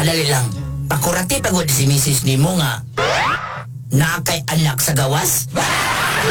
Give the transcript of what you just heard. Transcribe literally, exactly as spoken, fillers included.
Dali lang. Pakurati pagod si misis nimo nga na kay anak sa gawas?